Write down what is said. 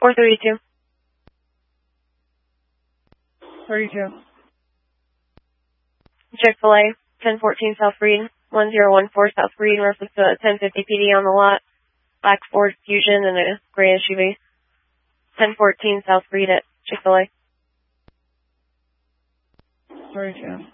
432. 32. Chick-fil-A, 1014 South Reed, 1014 South Reed, reference to 1050 PD on the lot. Black Ford Fusion and a gray SUV. 1014 South Reed at Chick-fil-A. 32.